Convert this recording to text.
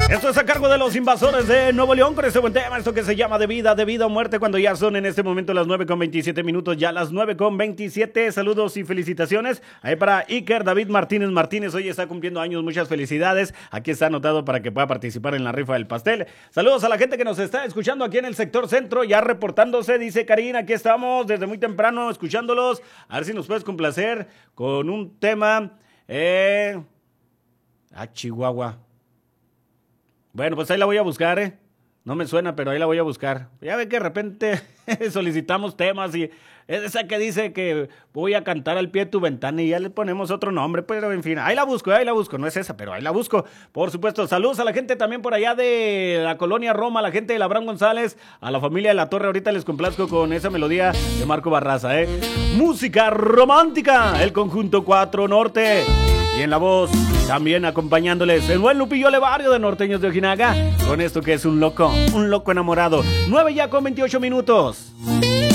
Esto es a cargo de los Invasores de Nuevo León con este buen tema, esto que se llama de vida o muerte, cuando ya son en este momento las 9:27, ya las 9:27. Saludos y felicitaciones ahí para Iker David Martínez, hoy está cumpliendo años, muchas felicidades. Aquí está anotado para que pueda participar en la rifa del pastel. Saludos a la gente que nos está escuchando aquí en el sector centro, ya reportándose, dice Karina, aquí estamos desde muy temprano escuchándolos. A ver si nos puedes complacer con un tema. Chihuahua. Bueno, pues ahí la voy a buscar, No me suena, pero ahí la voy a buscar. Ya ve que de repente solicitamos temas y es esa que dice que voy a cantar al pie de tu ventana y ya le ponemos otro nombre, pero en fin, ahí la busco. No es esa, pero ahí la busco. Por supuesto, saludos a la gente también por allá de la colonia Roma, a la gente de Abraham González, a la familia de La Torre. Ahorita les complazco con esa melodía de Marco Barraza, Música romántica, el conjunto 4 Norte. Y en la voz, también acompañándoles, el buen Lupillo Levario de Norteños de Ojinaga, con esto que es un loco enamorado. 9:28.